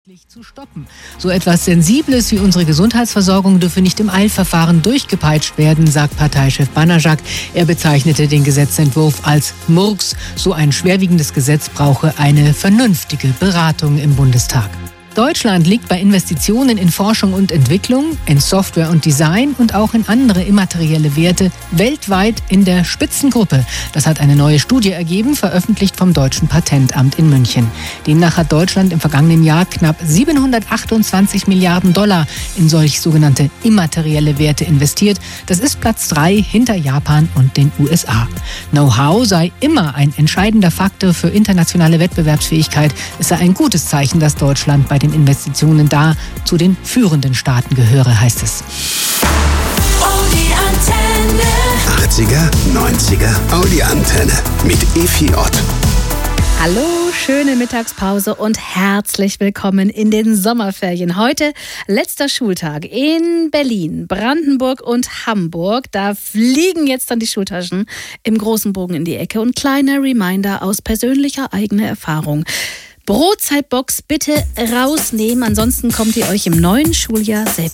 zu stoppen. So etwas Sensibles wie unsere Gesundheitsversorgung dürfe nicht im Eilverfahren durchgepeitscht werden, sagt Parteichef Banajak. Er bezeichnete den Gesetzentwurf als Murks. So ein schwerwiegendes Gesetz brauche eine vernünftige Beratung im Bundestag. Deutschland liegt bei Investitionen in Forschung und Entwicklung, in Software und Design und auch in andere immaterielle Werte weltweit in der Spitzengruppe. Das hat eine neue Studie ergeben, veröffentlicht vom Deutschen Patentamt in München. Demnach hat Deutschland im vergangenen Jahr knapp 728 Milliarden Dollar in solch sogenannte immaterielle Werte investiert. Das ist Platz 3 hinter Japan und den USA. Know-how sei immer ein entscheidender Faktor für internationale Wettbewerbsfähigkeit. Es sei ein gutes Zeichen, dass Deutschland bei den Investitionen da zu den führenden Staaten gehöre, heißt es. Die Antenne. 80er, 90er, Audi Antenne mit Efi Ott. Hallo, schöne Mittagspause und herzlich willkommen in den Sommerferien. Heute letzter Schultag in Berlin, Brandenburg und Hamburg. Da fliegen jetzt dann die Schultaschen im großen Bogen in die Ecke. Und kleiner Reminder aus persönlicher eigener Erfahrung: Brotzeitbox bitte rausnehmen, ansonsten kommt ihr euch im neuen Schuljahr selbst